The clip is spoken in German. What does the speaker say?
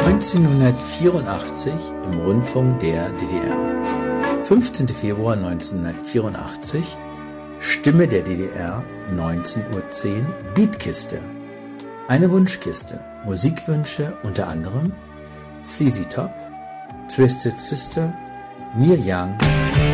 1984 im Rundfunk der DDR. 15. Februar 1984, Stimme der DDR, 19:10 Uhr, Beatkiste. Eine Wunschkiste. Musikwünsche unter anderem ZZ Top, Twisted Sister, Neil Young,